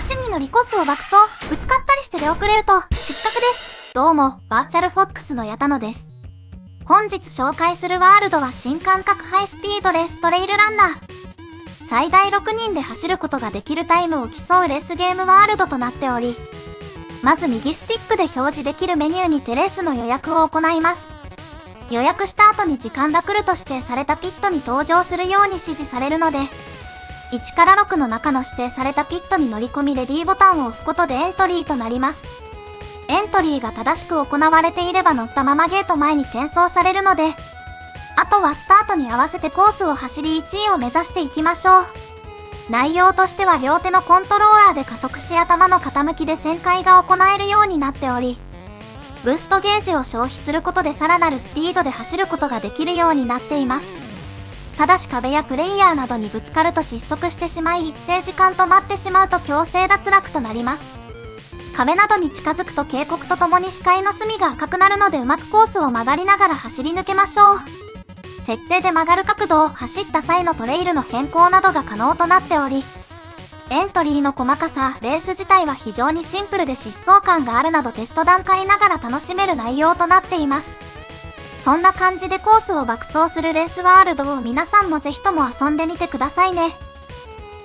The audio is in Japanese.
橋に乗りコースを爆走、ぶつかったりして出遅れると失格です。どうも、バーチャルフォックスの矢田野です。本日紹介するワールドは新感覚ハイスピードレーストレイルランナー。最大6人で走ることができるタイムを競うレースゲームワールドとなっており、まず右スティックで表示できるメニューにてレースの予約を行います。予約した後に時間が来ると指定されたピットに登場するように指示されるので、1から6の中の指定されたピットに乗り込みレディーボタンを押すことでエントリーとなります。エントリーが正しく行われていれば乗ったままゲート前に転送されるので、あとはスタートに合わせてコースを走り1位を目指していきましょう。内容としては両手のコントローラーで加速し頭の傾きで旋回が行えるようになっており、ブーストゲージを消費することでさらなるスピードで走ることができるようになっています。ただし壁やプレイヤーなどにぶつかると失速してしまい一定時間止まってしまうと強制脱落となります。壁などに近づくと警告とともに視界の隅が赤くなるのでうまくコースを曲がりながら走り抜けましょう。設定で曲がる角度を走った際のトレイルの変更などが可能となっており、エントリーの細かさ、レース自体は非常にシンプルで疾走感があるなどテスト段階ながら楽しめる内容となっています。そんな感じでコースを爆走するレースワールドを皆さんもぜひとも遊んでみてくださいね。